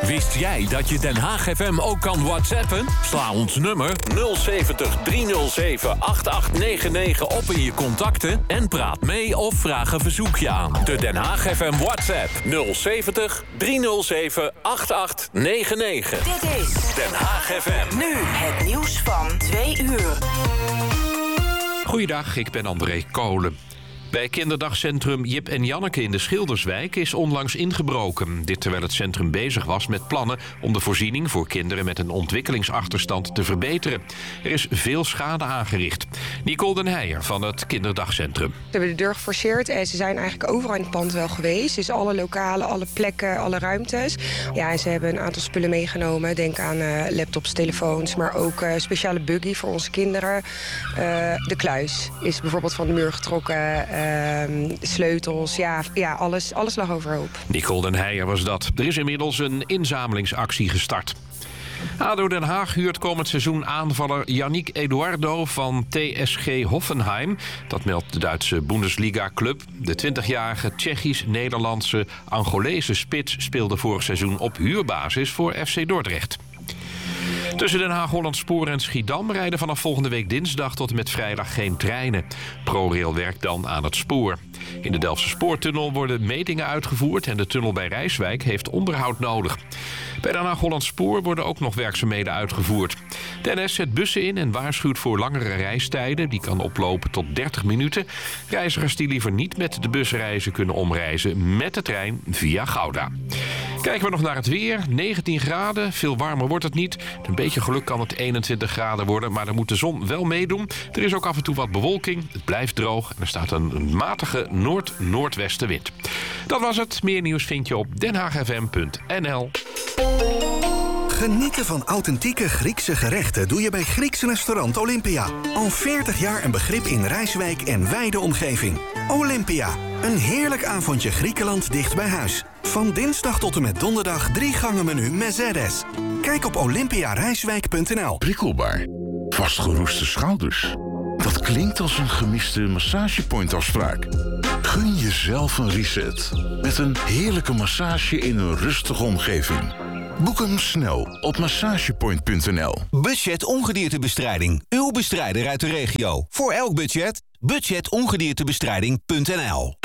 Wist jij dat je Den Haag FM ook kan WhatsAppen? Sla ons nummer 070 307 8899 op in je contacten en praat mee of vraag een verzoekje aan. De Den Haag FM WhatsApp 070 307 8899. Dit is Den Haag FM. Nu het nieuws van 2 uur. Goeiedag, ik ben André Kolen. Bij kinderdagcentrum Jip en Janneke in de Schilderswijk is onlangs ingebroken. Dit terwijl het centrum bezig was met plannen om de voorziening voor kinderen met een ontwikkelingsachterstand te verbeteren. Er is veel schade aangericht. Nicole Den Heijer van het kinderdagcentrum. Ze hebben de deur geforceerd en ze zijn eigenlijk overal in het pand wel geweest. Dus alle lokalen, alle plekken, alle ruimtes. Ja, en ze hebben een aantal spullen meegenomen. Denk aan laptops, telefoons, maar ook speciale buggy voor onze kinderen. De kluis is bijvoorbeeld van de muur getrokken. Sleutels, ja alles lag overhoop. Nicole Den Heijer was dat. Er is inmiddels een inzamelingsactie gestart. ADO Den Haag huurt komend seizoen aanvaller Yannick Eduardo van TSG Hoffenheim. Dat meldt de Duitse Bundesliga-club. De 20-jarige Tsjechisch-Nederlandse Angolese spits speelde vorig seizoen op huurbasis voor FC Dordrecht. Tussen Den Haag-Holland Spoor en Schiedam rijden vanaf volgende week dinsdag tot en met vrijdag geen treinen. ProRail werkt dan aan het spoor. In de Delftse Spoortunnel worden metingen uitgevoerd en de tunnel bij Rijswijk heeft onderhoud nodig. Bij Den Haag-Holland Spoor worden ook nog werkzaamheden uitgevoerd. De NS zet bussen in en waarschuwt voor langere reistijden. Die kan oplopen tot 30 minuten. Reizigers die liever niet met de bus reizen kunnen omreizen met de trein via Gouda. Kijken we nog naar het weer. 19 graden, veel warmer wordt het niet. Met een beetje geluk kan het 21 graden worden, maar dan moet de zon wel meedoen. Er is ook af en toe wat bewolking. Het blijft droog en er staat een matige noord-noordwestenwind. Dat was het. Meer nieuws vind je op denhaagfm.nl. Genieten van authentieke Griekse gerechten doe je bij Grieks restaurant Olympia. Al 40 jaar een begrip in Rijswijk en wijde omgeving. Olympia, een heerlijk avondje Griekenland dicht bij huis. Van dinsdag tot en met donderdag 3 gangen menu Mezeres. Kijk op olympiarijswijk.nl. Prikkelbaar. Vastgeroeste schouders. Dat klinkt als een gemiste massagepoint-afspraak. Gun jezelf een reset. Met een heerlijke massage in een rustige omgeving. Boek hem snel op massagepoint.nl. Budget ongediertebestrijding. Uw bestrijder uit de regio. Voor elk budget. Budgetongediertebestrijding.nl.